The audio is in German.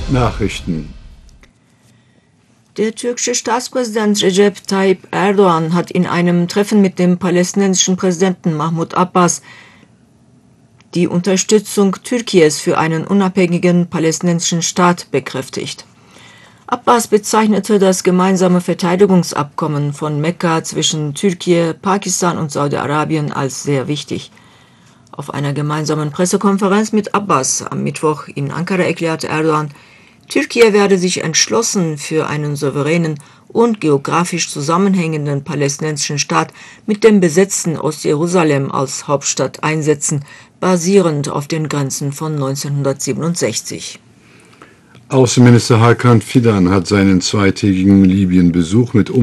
Nachrichten. Der türkische Staatspräsident Recep Tayyip Erdogan hat in einem Treffen mit dem palästinensischen Präsidenten Mahmud Abbas die Unterstützung Türkies für einen unabhängigen palästinensischen Staat bekräftigt. Abbas bezeichnete das gemeinsame Verteidigungsabkommen von Mekka zwischen Türkei, Pakistan und Saudi-Arabien als sehr wichtig. Auf einer gemeinsamen Pressekonferenz mit Abbas am Mittwoch in Ankara erklärte Erdogan, Türkei werde sich entschlossen für einen souveränen und geografisch zusammenhängenden palästinensischen Staat mit dem besetzten Ostjerusalem als Hauptstadt einsetzen, basierend auf den Grenzen von 1967. Außenminister Hakan Fidan hat seinen zweitägigen Libyen-Besuch mit